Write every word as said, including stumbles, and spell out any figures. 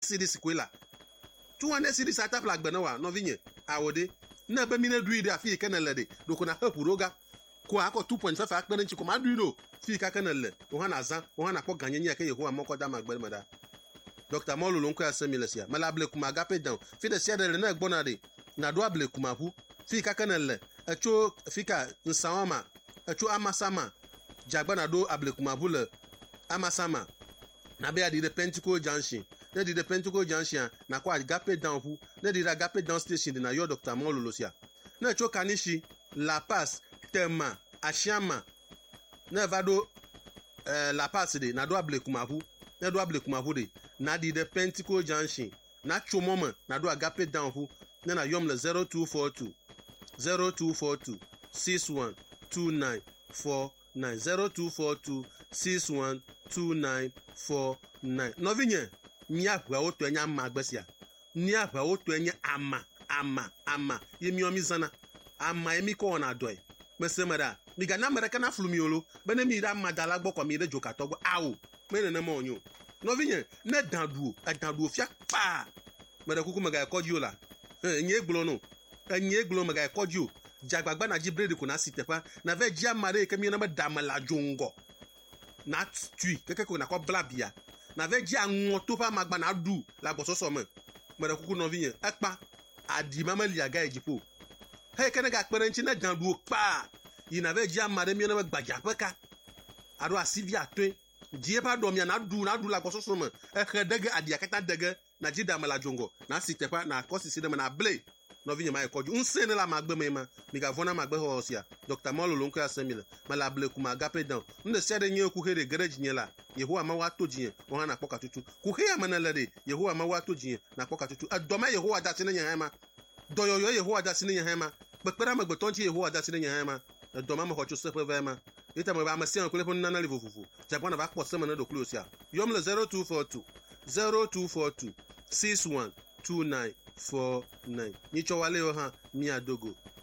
cedis kwela two hundred cedis ata plak benawa no vinye awode na be mine druide afi kenelede do kuna hapuroga ko ako two point five akpere nchi ko ma druino fi ka kenele o ha na za o ha na kpo ganyenye ke yehu amoko da magbere mada Doctor Molu lonko ya semilesia malable kuma agape down fi de sia de na gbonade na do able kuma hu fi ka kenele echo fika nsawama echo amasama jagba na do able kuma bule amasama na be adi de Pentico Junction na di de Pentico Junction na kwa agape down hu na di agape down station de na yo Doctor Molu losia na echo kanishi La Paz Tema Ashiama na vado eh, La Paz de na do able kuma hu na do able kuma hu de na di de Pentico Junction na chomoma na do agape down hu na na yom le zero two four two zero two four two six one two nine four nine zero two four two six one two nine four nine novinye nya hwa otu enya magbesia nya hwa otu enya ama ama ama yemi omizana ama yemi ko na doy mesemara miga na mereka na flumiolo bene mi da madala gboko mi de joka togbo awo mene na monyo novinye na danduo adanduo fia pa mere kuku mega kodio la enye egbulo no enye egbulo mega kodio jagbagba na jibrede ko na sitepa na ve jia mare ke mi na damala jongo na tui keke ko na ko blabia na ve jia ngoto pa magba na du la gbososo me mere kuku novinye ekpa adi mama liaga ejipo he kene ga pere nchi na danduo pa yi na ve jia mare mi na gbaja peka ado asivia twen die pa do mi na du na du la gbososo me e khedege adi akata dege na jida mala jongo na sitepa na kosi side me na ble no vinye ma ekoju unsene la magbe mema mi ga vona magbe hosia Doctor Molu lonko asemile mala ble kuma agape down nde sede nye ku here garage nye la yehu ama wa tojin o ha na kpoka tutu ku he ama na lede yehu ama wa tojin na kpoka tutu adoma yehu ada sine nya hema doyoyo yehu ada sine nya hema bekpera magbe tonchi yehu ada sine nya hema adoma ma hochu sepe vema ita ma ba ma sien kule pon na livo fufu jabona ba kpo sema na do close yom le zero two four two zero two four two six one two nine four nine. Nicho wale yo ha mi adogo.